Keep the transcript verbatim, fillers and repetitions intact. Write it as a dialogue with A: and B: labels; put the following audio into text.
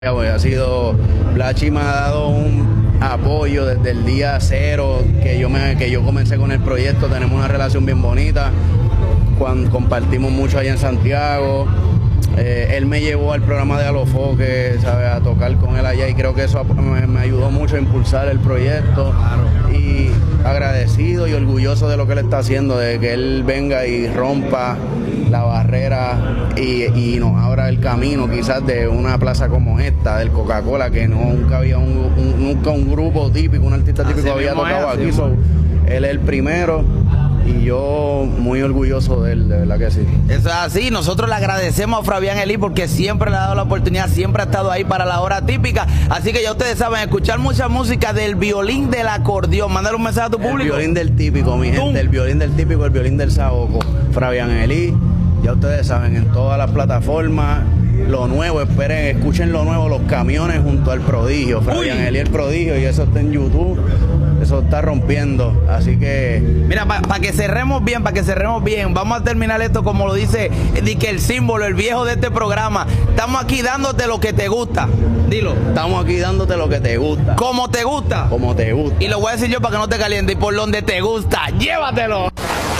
A: Ha sido, Blachi me ha dado un apoyo desde el día cero que yo, me, que yo comencé con el proyecto. Tenemos una relación bien bonita, cuando compartimos mucho allá en Santiago. Eh, él me llevó al programa de Alofoque, ¿sabes? A tocar con él allá, y creo que eso me, me ayudó mucho a impulsar el proyecto. Y agradecido y orgulloso de lo que él está haciendo, de que él venga y rompa la barrera y, y nos abra el camino quizás de una plaza como esta, del Coca-Cola, que no, nunca había un, un, nunca un grupo típico, un artista típico así había tocado es, aquí. So, él es el primero. Y yo muy orgulloso de él, de verdad que sí.
B: Eso es así, nosotros le agradecemos a Fabián Elí porque siempre le ha dado la oportunidad, siempre ha estado ahí para la hora típica. Así que ya ustedes saben, escuchar mucha música del violín del acordeón. Mándale un mensaje a tu público.
A: El violín del típico, mi gente, el violín del típico, el violín del saoco. Fabián Elí, ya ustedes saben, en todas las plataformas. Lo nuevo, esperen, escuchen lo nuevo, Los Camiones junto al Prodigio. Fabián Elí el Prodigio, y eso está en YouTube. Eso está rompiendo, así que...
B: Mira, para pa que cerremos bien, para que cerremos bien, vamos a terminar esto como lo dice di que el símbolo, el viejo de este programa. Estamos aquí dándote lo que te gusta. Dilo.
A: Estamos aquí dándote lo que te gusta.
B: Como te gusta.
A: Como te gusta.
B: Y lo voy a decir yo para que no te caliente. Y por donde te gusta, llévatelo.